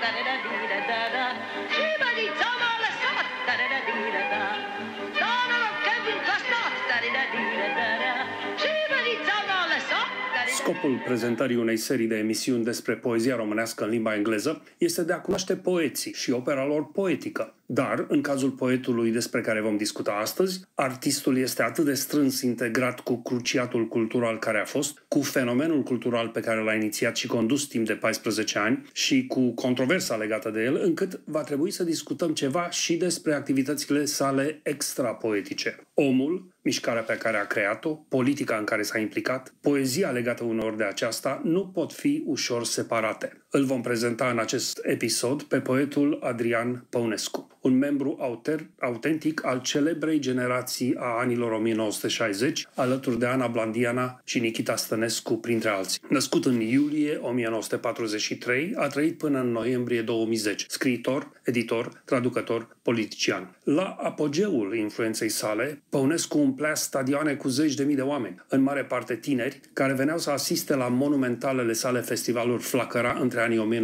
Scopul prezentării unei serii de emisiuni despre poezia românească în limba engleză este de a cunoaște poeții și opera lor poetică. Dar, în cazul poetului despre care vom discuta astăzi, artistul este atât de strâns integrat cu cruciatul cultural care a fost, cu fenomenul cultural pe care l-a inițiat și condus timp de 14 ani și cu controversa legată de el, încât va trebui să discutăm ceva și despre activitățile sale extrapoetice. Omul, mișcarea pe care a creat-o, politica în care s-a implicat, poezia legată uneori de aceasta, nu pot fi ușor separate. Îl vom prezenta în acest episod pe poetul Adrian Păunescu, un membru autentic al celebrei generații a anilor 1960, alături de Ana Blandiana și Nichita Stănescu, printre alții. Născut în iulie 1943, a trăit până în noiembrie 2010, scriitor, editor, traducător, politician. La apogeul influenței sale, Păunescu umplea stadioane cu zeci de mii de oameni, în mare parte tineri, care veneau să asiste la monumentalele sale festivaluri Flacăra între anii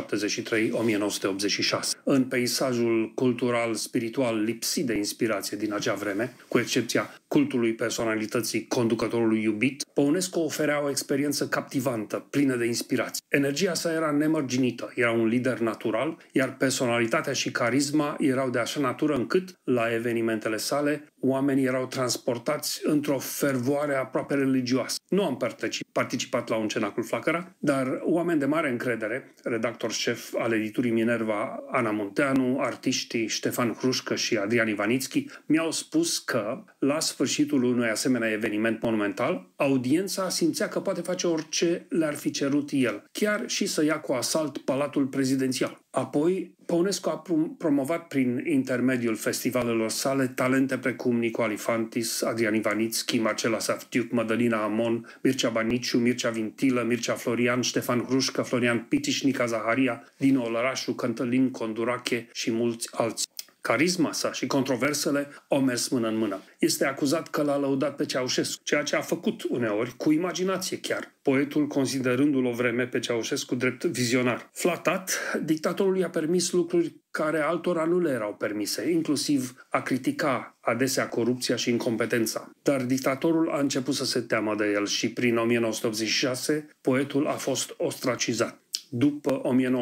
1973-1986. În peisajul cultural-spiritual lipsit de inspirație din acea vreme, cu excepția cultului personalității conducătorului iubit, Păunescu oferea o experiență captivantă, plină de inspirație. Energia sa era nemărginită, era un lider natural, iar personalitatea și carisma erau de așa natură încât, la evenimentele sale, oamenii erau transportați într-o fervoare aproape religioasă. Nu am participat la un cenacul Flacăra, dar oameni de mare încredere, redactor șef al editurii Minerva Ana Munteanu, artiștii Ștefan Hrușcă și Adrian Ivanițchi, mi-au spus că, la sfârșitul unui asemenea eveniment monumental, audiența simțea că poate face orice le-ar fi cerut el, chiar și să ia cu asalt Palatul Prezidențial. Apoi, Păunescu a promovat prin intermediul festivalelor sale talente precum Nicu Alifantis, Adrian Ivanițchi, Marcela Saftiuc, Mădălina Amon, Mircea Baniciu, Mircea Vintilă, Mircea Florian, Ștefan Hrușcă, Florian Pitiș, Nica Zaharia, Dino Olărașu, Căntălin Condurache și mulți alții. Carisma sa și controversele au mers mână în mână. Este acuzat că l-a lăudat pe Ceaușescu, ceea ce a făcut uneori, cu imaginație chiar, poetul considerându-l o vreme pe Ceaușescu drept vizionar. Flatat, dictatorul i-a permis lucruri care altora nu le erau permise, inclusiv a critica adesea corupția și incompetența. Dar dictatorul a început să se teamă de el și prin 1986 poetul a fost ostracizat. După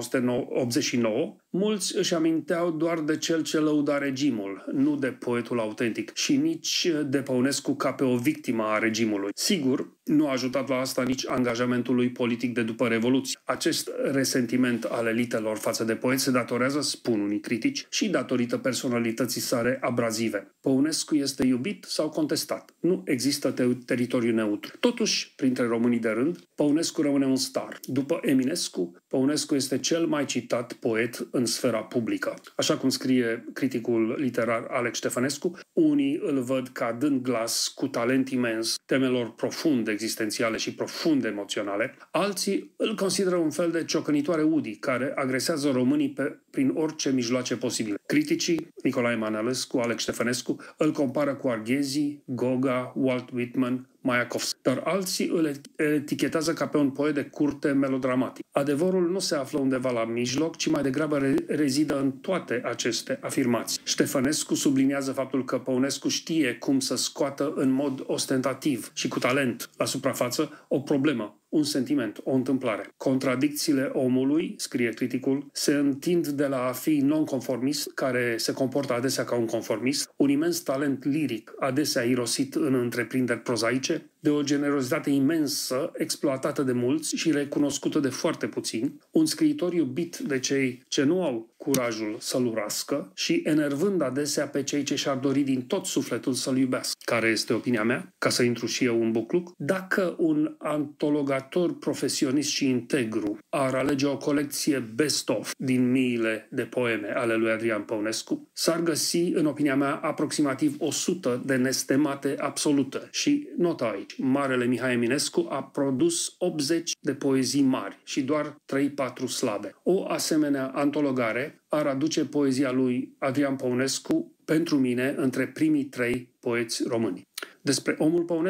1989, mulți își aminteau doar de cel ce lăuda regimul, nu de poetul autentic și nici de Păunescu ca pe o victimă a regimului. Sigur, nu a ajutat la asta nici angajamentul lui politic de după Revoluție. Acest resentiment al elitelor față de poet se datorează, spun unii critici, și datorită personalității sale abrazive. Păunescu este iubit sau contestat. Nu există teritoriu neutru. Totuși, printre românii de rând, Păunescu rămâne un star. După Eminescu, Păunescu este cel mai citat poet în sfera publică. Așa cum scrie criticul literar Alex Ștefănescu, unii îl văd ca dând glas cu talent imens temelor profund existențiale și profund emoționale, alții îl consideră un fel de ciocănitoare Udi care agresează românii prin orice mijloace posibile. Criticii, Nicolae Manălescu, Alex Ștefănescu, îl compară cu Arghezi, Goga, Walt Whitman, Mayakovsky, dar alții îl etichetează ca pe un poet de curte melodramatic. Adevărul nu se află undeva la mijloc, ci mai degrabă rezidă în toate aceste afirmații. Ștefănescu subliniază faptul că Păunescu știe cum să scoată în mod ostentativ și cu talent la suprafață o problemă, un sentiment, o întâmplare. Contradicțiile omului, scrie criticul, se întind de la a fi nonconformist, care se comportă adesea ca un conformist, un imens talent liric, adesea irosit în întreprinderi prozaice, de o generozitate imensă, exploatată de mulți și recunoscută de foarte puțini, un scriitor iubit de cei ce nu au curajul să-l urască și enervând adesea pe cei ce și-ar dori din tot sufletul să-l iubească. Care este opinia mea? Ca să intru și eu în bucluc? Dacă un antologator profesionist și integru ar alege o colecție best-of din miile de poeme ale lui Adrian Păunescu, s-ar găsi, în opinia mea, aproximativ 100 de nestemate absolute. Și nota aici, marele Mihai Eminescu a produs 80 de poezii mari și doar 3-4 slabe. O asemenea antologare ar aduce poezia lui Adrian Păunescu, pentru mine, între primii 3 poeți români. Despre omul Păunescu,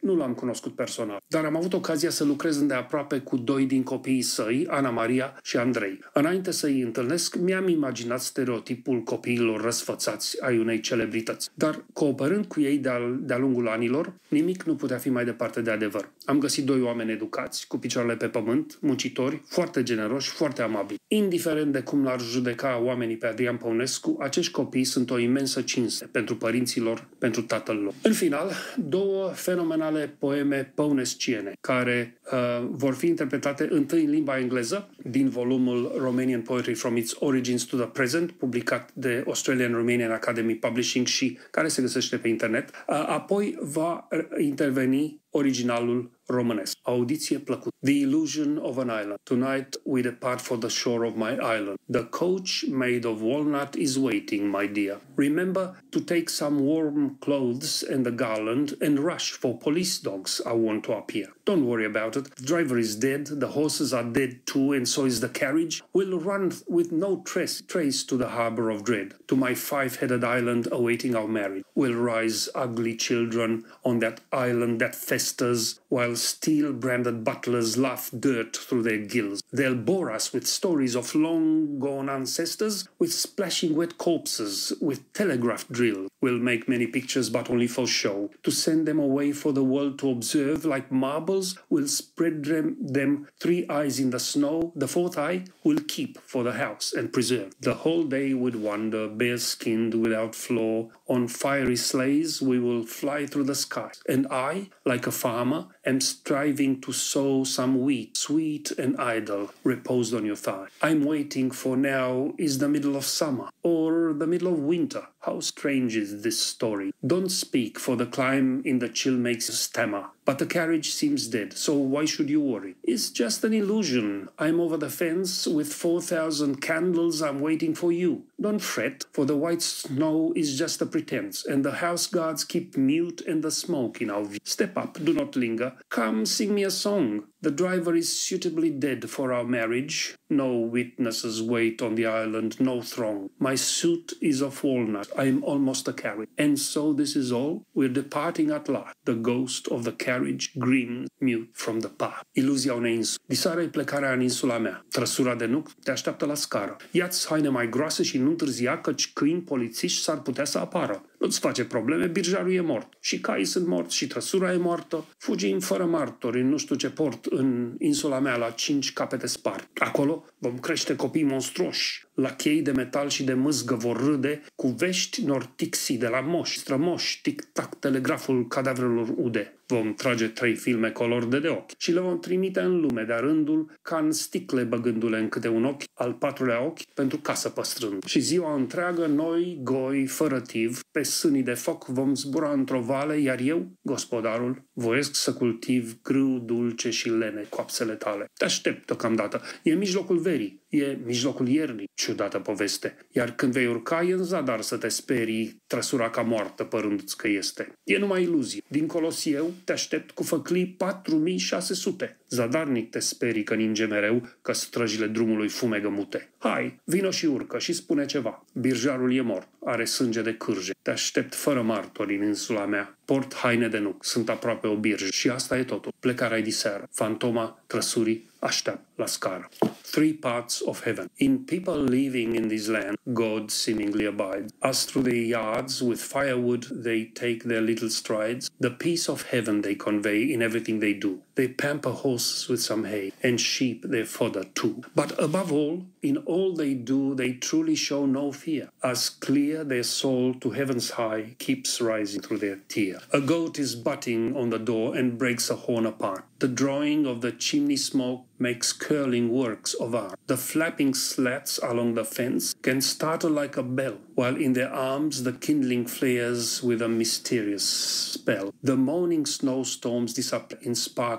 nu l-am cunoscut personal, dar am avut ocazia să lucrez îndeaproape cu doi din copiii săi, Ana Maria și Andrei. Înainte să îi întâlnesc, mi-am imaginat stereotipul copiilor răsfățați ai unei celebrități. Dar cooperând cu ei de-a lungul anilor, nimic nu putea fi mai departe de adevăr. Am găsit doi oameni educați, cu picioarele pe pământ, muncitori, foarte generoși, foarte amabili. Indiferent de cum l-ar judeca oamenii pe Adrian Păunescu, acești copii sunt o imensă cinste pentru părinților, pentru tatăl lor. În final, două fenomenale poeme păunesciene, care vor fi interpretate întâi în limba engleză, din volumul Romanian Poetry from its Origins to the Present, publicat de Australian Romanian Academy Publishing și care se găsește pe internet. Apoi va interveni originalul românesc. Audiție plăcută. The Illusion of an Island. Tonight we depart for the shore of my island. The coach made of walnut is waiting, my dear. Remember to take some warm clothes and a garland and rush, for police dogs are wont to appear. Don't worry about it. The driver is dead, the horses are dead too, and so is the carriage. We'll run with no trace to the harbor of dread, to my five-headed island awaiting our marriage. We'll rise ugly children on that island that festers, while steel-branded butlers laugh dirt through their gills. They'll bore us with stories of long-gone ancestors, with splashing wet corpses, with telegraph drills. We'll make many pictures, but only for show, to send them away for the world to observe. Like marbles, we'll spread them 3 eyes in the snow. The 4th eye we'll keep for the house and preserve. The whole day we'd wander, bare-skinned, without flaw. On fiery sleighs we will fly through the skies. And I, like a farmer, am striving to sow some wheat, sweet and idle, reposed on your thigh. I'm waiting, for now is the middle of summer, or the middle of winter. How strange is this story. Don't speak, for the climb in the chill makes you stammer. But the carriage seems dead, so why should you worry? It's just an illusion. I'm over the fence with 4,000 candles. I'm waiting for you. Don't fret, for the white snow is just a pretense, and the house guards keep mute and the smoke in our view. Step up, do not linger. Come, sing me a song. The driver is suitably dead for our marriage. No witnesses wait on the island, no throng. My suit is of walnut. I'm almost a carriage. And so this is all. We're departing at last. The ghost of the carriage grins mute from the path. Iluzia unei insule. Diseară-i plecarea în insula mea. Trăsura de nuc te așteaptă la scară. Ia-ți haine mai groase și nu întârzia, căci câini polițiști s-ar putea să apară. Nu-ți face probleme, birjarul e mort. Și caii sunt morți și trăsura e moartă. Fugim fără martori în nu știu ce port, în insula mea la 5 capete spart. Acolo vom crește copii monstruoși. La chei de metal și de mâzgă vor râde, cu vești nortixii de la moși, strămoși, tic-tac, telegraful cadavrelor ude. Vom trage 3 filme color de ochi și le vom trimite în lume de-a rândul, ca în sticle băgându-le în câte un ochi, al 4-lea ochi pentru casă păstrând. Și ziua întreagă noi, goi, fără tiv, pe sânii de foc vom zbura într-o vale, iar eu, gospodarul, voiesc să cultiv grâu dulce și lene coapsele tale. Te aștept deocamdată. E mijlocul verii, e mijlocul iernii, ciudată poveste. Iar când vei urca, e în zadar să te sperii, trăsura ca moartă părându-ți că este. E numai iluzie. Dincolo eu te aștept cu făclii 4600. Zadarnic te sperii că ninge mereu, că străjile drumului fumegă mute. Hai, vino și urcă și spune ceva. Birjarul e mort, are sânge de cârje. Te aștept fără martori în insula mea. Port haine de nuc, sunt aproape o birjă. Și asta e totul. Plecarea-i diseară. Fantoma trăsurii aștept la scară. 3 parts of heaven. In people living in this land, God seemingly abides. As through the yards with firewood they take their little strides, the peace of heaven they convey in everything they do. They pamper horses with some hay, and sheep their fodder too. But above all, in all they do, they truly show no fear, as clear their soul to heaven's high keeps rising through their tear. A goat is butting on the door and breaks a horn apart. The drawing of the chimney smoke makes curling works of art. The flapping slats along the fence can startle like a bell, while in their arms the kindling flares with a mysterious spell. The moaning snowstorms disappear in sparks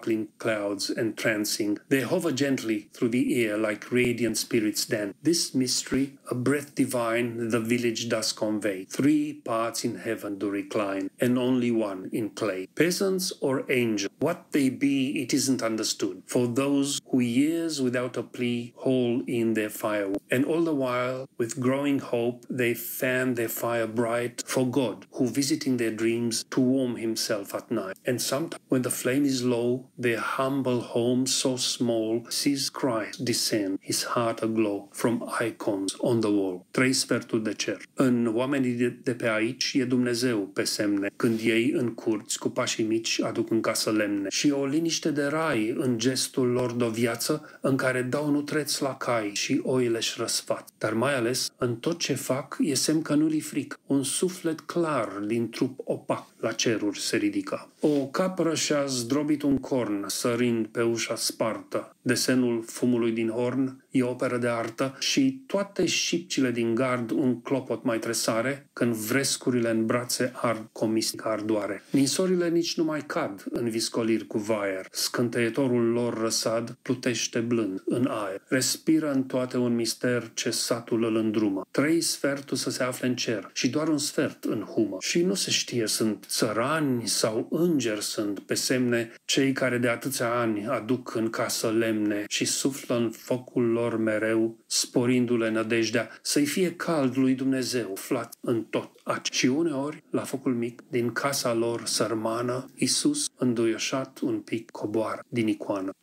sparkling clouds entrancing. They hover gently through the air like radiant spirits then. This mystery, a breath divine, the village does convey. 3 parts in heaven do recline, and only 1 in clay. Peasants or angels, what they be, it isn't understood. For those who years without a plea haul in their firewood, and all the while, with growing hope, they fan their fire bright for God, who visiting their dreams to warm himself at night. And sometimes, when the flame is low, their humble home so small sees Christ descend, his heart aglow from icons on the wall. 3 sferturi de cer. În oamenii de pe aici e Dumnezeu pe semne, când ei în curți cu pașii mici aduc în casă lemne. Și o liniște de rai în gestul lor de o viață în care dau nutreți la cai și oile-și răsfat. Dar mai ales, în tot ce fac, e semn că nu-li frică. Un suflet clar din trup opac la ceruri se ridică. O capră și-a zdrobit un corn, sărind pe ușa spartă. Desenul fumului din horn e operă de artă și toate șipcile din gard un clopot mai tresare, când vrescurile în brațe ard comisnică ardoare. Ninsorile nici nu mai cad în viscoliri cu vaier. Scânteietorul lor răsad plutește blând în aer. Respiră în toate un mister ce satul îl îndrumă. 3 sferturi să se afle în cer și doar un sfert în humă. Și nu se știe, sunt țărani sau îngeri sunt, pe semne, cei care de atâția ani aduc în casă lemne și suflă în focul lor mereu, sporindu-le nădejdea să-i fie cald lui Dumnezeu, flat în tot aci. Și uneori, la focul mic, din casa lor sărmană, Iisus, înduioșat un pic, coboară din icoană.